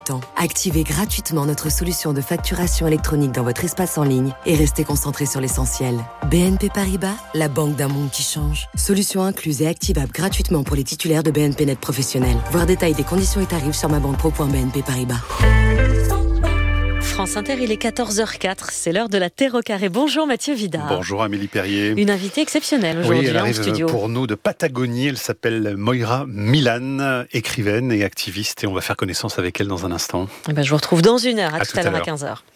Activez gratuitement notre solution de facturation électronique dans votre espace en ligne et restez concentré sur l'essentiel. BNP Paribas, la banque d'un monde qui change. Solution incluse et activable gratuitement pour les titulaires de BNP Net Professionnel. Voir détail des conditions et tarifs sur mabanque.pro.bnp Paribas. France Inter, il est 14h04, c'est l'heure de la Terre au carré. Bonjour Mathieu Vidard. Bonjour Amélie Perrier. Une invitée exceptionnelle aujourd'hui elle en arrive studio. Pour nous de Patagonie, elle s'appelle Moira Milan, écrivaine et activiste, et on va faire connaissance avec elle dans un instant. Je vous retrouve dans une heure, à tout à l'heure à 15h.